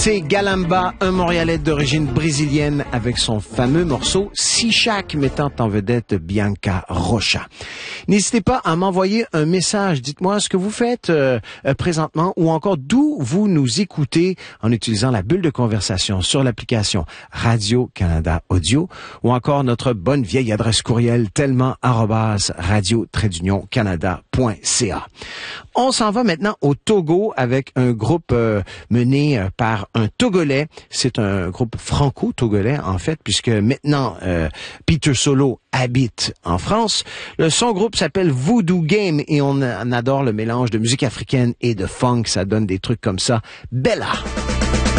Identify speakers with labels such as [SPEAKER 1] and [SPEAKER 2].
[SPEAKER 1] C'est Galamba, un Montréalais d'origine brésilienne avec son fameux morceau Sichak mettant en vedette Bianca Rocha. N'hésitez pas à m'envoyer un message. Dites-moi ce que vous faites présentement ou encore d'où vous nous écoutez en utilisant la bulle de conversation sur l'application Radio-Canada Audio ou encore notre bonne vieille adresse courriel tellement@radio-canada.ca. On s'en va maintenant au Togo avec un groupe mené par un Togolais. C'est un groupe franco-togolais, en fait, puisque maintenant, Peter Solo habite en France. Son groupe s'appelle Voodoo Game et on adore le mélange de musique africaine et de funk. Ça donne des trucs comme ça. Bella!